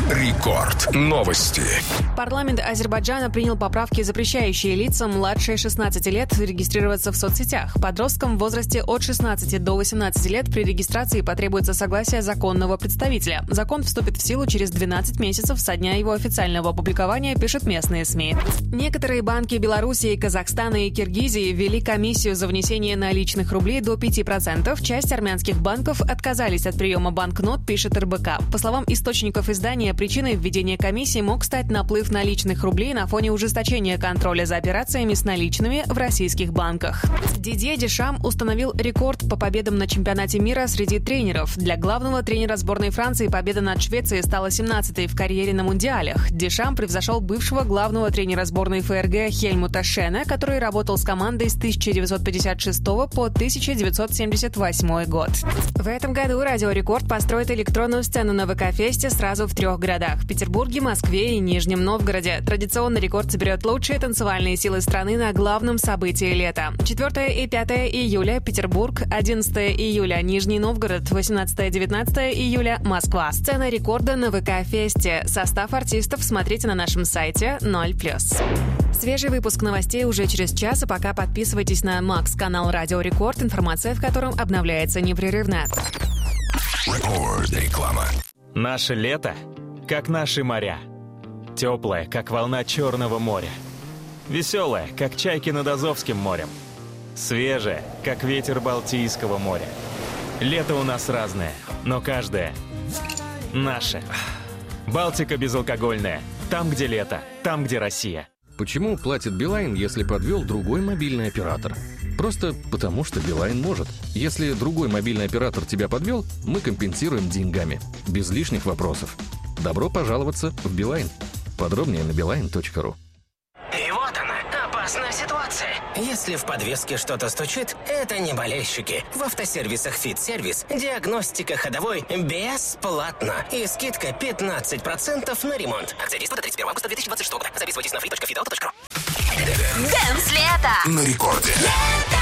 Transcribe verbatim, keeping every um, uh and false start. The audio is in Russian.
Рекорд. Новости. Парламент Азербайджана принял поправки, запрещающие лицам младше шестнадцати лет регистрироваться в соцсетях. Подросткам в возрасте от шестнадцати до восемнадцати лет при регистрации потребуется согласие законного представителя. Закон вступит в силу через двенадцать месяцев со дня его официального опубликования, пишут местные СМИ. Некоторые банки Белоруссии, Казахстана и Киргизии ввели комиссию за внесение наличных рублей до пяти процентов. Часть армянских банков отказались от приема банкнот, пишет эр бэ ка. По словам источников издания, причиной введения комиссии мог стать наплыв наличных рублей на фоне ужесточения контроля за операциями с наличными в российских банках. Дидье Дешам установил рекорд по победам на чемпионате мира среди тренеров. Для главного тренера сборной Франции победа над Швецией стала семнадцатой в карьере на мундиалях. Дешам превзошел бывшего главного тренера сборной эф эр гэ Хельмута Шена, который работал с командой с тысяча девятьсот пятьдесят шестого по тысяча девятьсот семьдесят восьмой год. В этом году Радио Рекорд построит электронную сцену на вэ ка-фесте сразу в трех городах – в Петербурге, Москве и Нижнем Новгороде. Традиционно Рекорд соберет лучшие танцевальные силы страны на главном событии лета. четвёртого и пятого июля – Петербург, одиннадцатого июля – Нижний Новгород, восемнадцатого-девятнадцатого июля – Москва. Сцена Рекорда на вэ ка-фесте. Состав артистов смотрите на нашем сайте ноль плюс. Свежий выпуск новостей уже через час, а пока подписывайтесь на Макс, канал Радио Рекорд, информация в котором обновляется непрерывно. Реклама. Наше лето, как наши моря. Теплое, как волна Черного моря. Веселое, как чайки над Азовским морем. Свежее, как ветер Балтийского моря. Лето у нас разное, но каждое наше. Балтика безалкогольная. Там, где лето, там, где Россия. Почему платит Билайн, если подвел другой мобильный оператор? Просто потому, что Билайн может. Если другой мобильный оператор тебя подвел, мы компенсируем деньгами. Без лишних вопросов. Добро пожаловаться в Билайн. Подробнее на билайн точка ру. И вот она, опасная ситуация. Если в подвеске что-то стучит, это не болельщики. В автосервисах «Фит-сервис» диагностика ходовой бесплатно. И скидка пятнадцать процентов на ремонт. Акция действует до тридцать первого августа две тысячи двадцать шестого года. Записывайтесь на фри точка фит точка ру. Дэнс лето На рекорде.